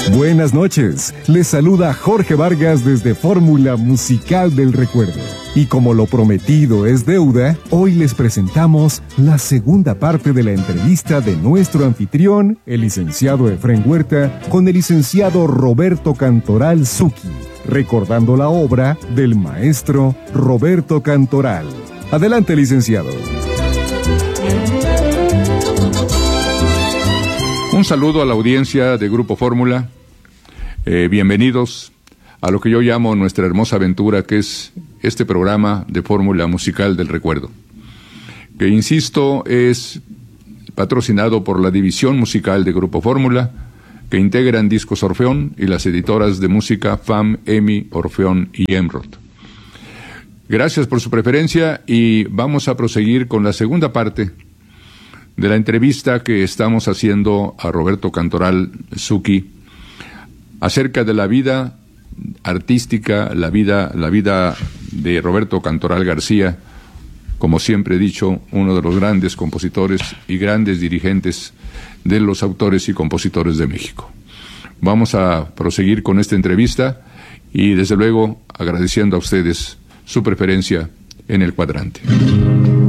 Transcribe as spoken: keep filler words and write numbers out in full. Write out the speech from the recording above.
Buenas noches, les saluda Jorge Vargas desde Fórmula Musical del Recuerdo. Y como lo prometido es deuda, hoy les presentamos la segunda parte de la entrevista de nuestro anfitrión, el licenciado Efrén Huerta, con el licenciado Roberto Cantoral Zucchi, recordando la obra del maestro Roberto Cantoral. Adelante, licenciado. Un saludo a la audiencia de Grupo Fórmula. Eh, bienvenidos a lo que yo llamo nuestra hermosa aventura, que es este programa de Fórmula Musical del Recuerdo, que, insisto, es patrocinado por la división musical de Grupo Fórmula, que integran Discos Orfeón y las editoras de música F A M, EMI, Orfeón y Emrod. Gracias por su preferencia y vamos a proseguir con la segunda parte de la entrevista que estamos haciendo a Roberto Cantoral Zucchi acerca de la vida artística, la vida, la vida de Roberto Cantoral García, como siempre he dicho, uno de los grandes compositores y grandes dirigentes de los autores y compositores de México. Vamos a proseguir con esta entrevista y, desde luego, agradeciendo a ustedes su preferencia en el cuadrante.